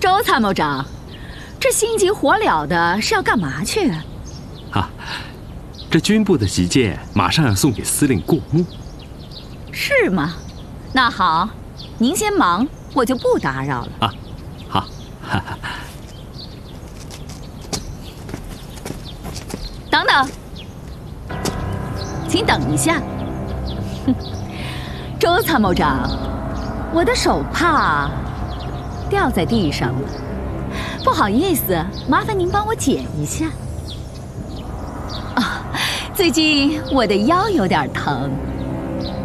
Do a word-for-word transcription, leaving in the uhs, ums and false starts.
周参谋长，这心急火燎的是要干嘛去？ 啊，这军部的急件马上要送给司令过目。 是吗？那好，您先忙，我就不打扰了。 啊，好，哈哈。 等等，请等一下。哼，周参谋长，我的手帕掉在地上了，不好意思，麻烦您帮我捡一下。啊，最近我的腰有点疼。